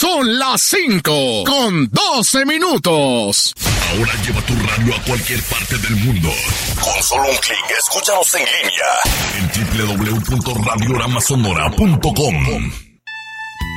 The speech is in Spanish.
Son las 5:12. Ahora lleva tu radio a cualquier parte del mundo. Con solo un clic, escúchanos en línea en www.radiogramasonora.com.